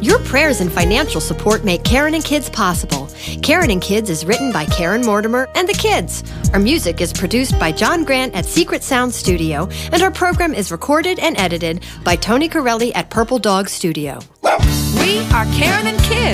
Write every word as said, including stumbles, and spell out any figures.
Your prayers and financial support make Karen and Kids possible. Karen and Kids is written by Karen Mortimer and the kids. Our music is produced by John Grant at Secret Sound Studio, and our program is recorded and edited by Tony Corelli at Purple Dog Studio. We are Karen and Kids.